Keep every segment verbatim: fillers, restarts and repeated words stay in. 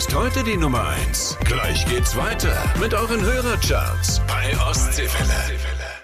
ist heute die Nummer eins. Gleich geht's weiter mit euren Hörercharts bei Ostseewelle.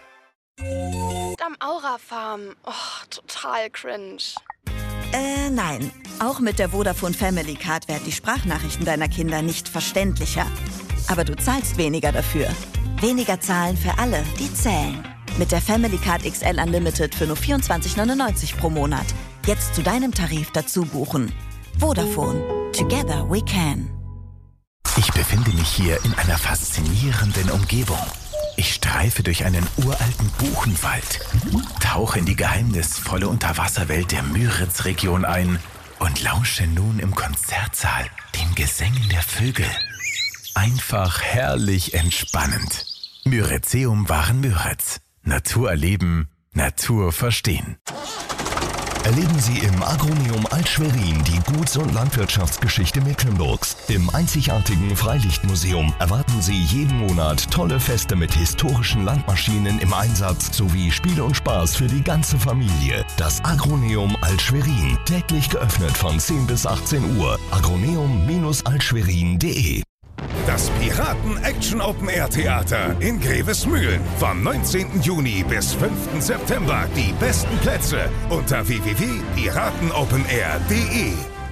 Am Aura-Farm. Oh, total cringe. Äh, nein. Auch mit der Vodafone Family Card werden die Sprachnachrichten deiner Kinder nicht verständlicher. Aber du zahlst weniger dafür. Weniger zahlen für alle, die zählen. Mit der Family Card X L Unlimited für nur vierundzwanzig neunundneunzig pro Monat. Jetzt zu deinem Tarif dazu buchen. Vodafone. Together we can. Ich befinde mich hier in einer faszinierenden Umgebung. Ich streife durch einen uralten Buchenwald, tauche in die geheimnisvolle Unterwasserwelt der Müritz-Region ein und lausche nun im Konzertsaal den Gesängen der Vögel. Einfach herrlich entspannend. Myrizeum waren Müritz. Natur erleben, Natur verstehen. Erleben Sie im Agroneum Alt-Schwerin die Guts- und Landwirtschaftsgeschichte Mecklenburgs. Im einzigartigen Freilichtmuseum erwarten Sie jeden Monat tolle Feste mit historischen Landmaschinen im Einsatz sowie Spiele und Spaß für die ganze Familie. Das Agroneum Alt-Schwerin, täglich geöffnet von zehn bis achtzehn Uhr. agroneum Altschwerin punkt de. Das Piraten-Action-Open-Air-Theater in Grevesmühlen. Vom neunzehnten Juni bis fünften September. Die besten Plätze unter w w w punkt piratenopenair punkt de.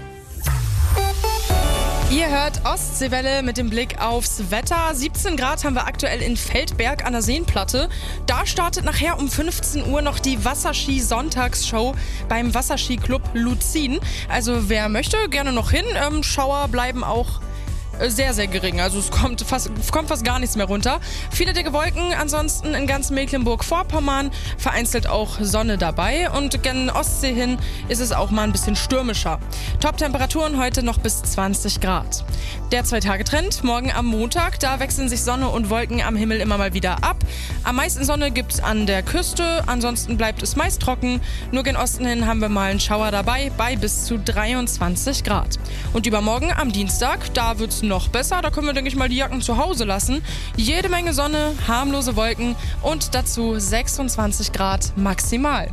Ihr hört Ostseewelle mit dem Blick aufs Wetter. siebzehn Grad haben wir aktuell in Feldberg an der Seenplatte. Da startet nachher um fünfzehn Uhr noch die Wasserski-Sonntagshow beim Wasserski-Club Luzin. Also wer möchte, gerne noch hin. Ähm, Schauer bleiben auch sehr, sehr gering. Also es kommt fast, kommt fast gar nichts mehr runter. Viele dicke Wolken, ansonsten in ganz Mecklenburg-Vorpommern, vereinzelt auch Sonne dabei und gen Ostsee hin ist es auch mal ein bisschen stürmischer. Top-Temperaturen heute noch bis zwanzig Grad. Der Zwei-Tage-Trend, morgen am Montag, da wechseln sich Sonne und Wolken am Himmel immer mal wieder ab. Am meisten Sonne gibt's an der Küste, ansonsten bleibt es meist trocken. Nur gen Osten hin haben wir mal einen Schauer dabei, bei bis zu dreiundzwanzig Grad. Und übermorgen am Dienstag, da wird's noch besser. Da können wir, denke ich mal, die Jacken zu Hause lassen. Jede Menge Sonne, harmlose Wolken und dazu sechsundzwanzig Grad maximal.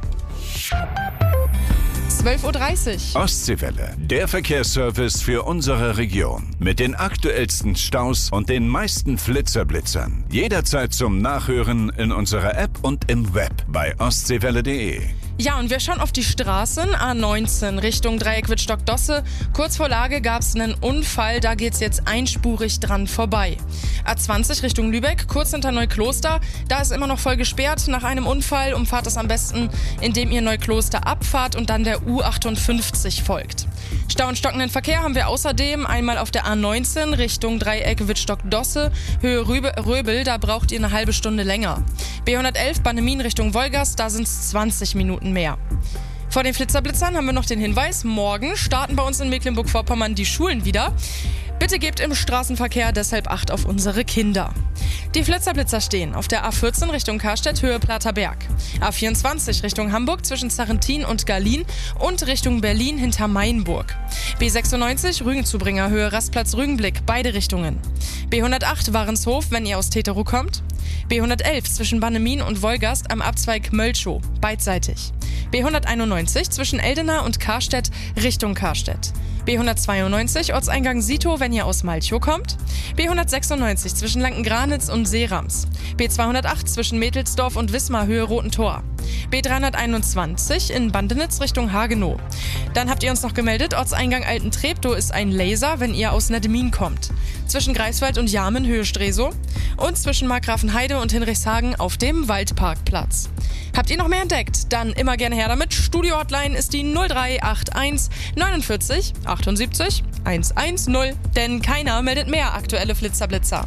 zwölf Uhr dreißig. Ostseewelle, der Verkehrsservice für unsere Region. Mit den aktuellsten Staus und den meisten Flitzerblitzern. Jederzeit zum Nachhören in unserer App und im Web bei ostseewelle punkt de. Ja, und wir schauen auf die Straßen. A neunzehn Richtung Dreieck Wittstock-Dosse. Kurz vor Lage gab es einen Unfall, da geht's jetzt einspurig dran vorbei. A zwanzig Richtung Lübeck, kurz hinter Neukloster. Da ist immer noch voll gesperrt nach einem Unfall. Umfahrt es am besten, indem ihr Neukloster abfahrt und dann der U achtundfünfzig folgt. Stau und stockenden Verkehr haben wir außerdem einmal auf der A neunzehn Richtung Dreieck Wittstock-Dosse, Höhe Rübe, Röbel, da braucht ihr eine halbe Stunde länger. B hundertelf Bannemin Richtung Wolgast, da sind es zwanzig Minuten mehr. Vor den Flitzerblitzern haben wir noch den Hinweis, morgen starten bei uns in Mecklenburg-Vorpommern die Schulen wieder. Bitte gebt im Straßenverkehr deshalb Acht auf unsere Kinder. Die Flitzerblitzer stehen auf der A vierzehn Richtung Karstedt, Höhe Platterberg. A vierundzwanzig Richtung Hamburg zwischen Zarrentin und Garlin und Richtung Berlin hinter Mainburg. B sechsundneunzig Rügenzubringer, Höhe Rastplatz Rügenblick, beide Richtungen. B hundertacht Warenshof, wenn ihr aus Teterow kommt. B hundertelf zwischen Bannemin und Wolgast am Abzweig Mölchow, beidseitig. B hunderteinundneunzig zwischen Eldena und Karstedt, Richtung Karstedt. B hundertzweiundneunzig Ortseingang Sito, wenn ihr aus Malchow kommt. B hundertsechsundneunzig zwischen Lankengranitz und Seerams. B zweihundertacht zwischen Mädelsdorf und Wismar, Höhe Roten Tor. B dreihunderteinundzwanzig in Bandenitz Richtung Hagenow. Dann habt ihr uns noch gemeldet, Ortseingang Altentreptow ist ein Laser, wenn ihr aus Neddemin kommt. Zwischen Greifswald und Jarmen, Höhe Stresow. Und zwischen Markgrafenheide und Hinrichshagen auf dem Waldparkplatz. Habt ihr noch mehr entdeckt? Dann immer gerne her damit. Studio-Hotline ist die null drei acht eins neunundvierzig achtundsiebzig hundertzehn, denn keiner meldet mehr aktuelle Flitzerblitzer.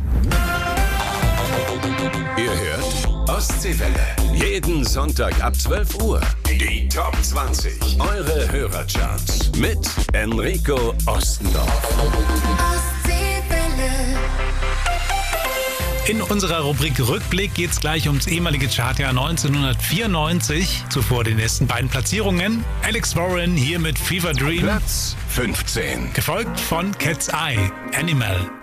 Ihr hört Ostseewelle. Jeden Sonntag ab zwölf Uhr. Die Top zwanzig. Eure Hörercharts. Mit Enrico Ostendorf. Ostseewelle. In unserer Rubrik Rückblick geht es gleich ums ehemalige Chartjahr neunzehnhundertvierundneunzig. Zuvor die nächsten beiden Platzierungen. Alex Warren hier mit Fever Dream. Platz fünfzehn. Gefolgt von Cat's Eye, Animal.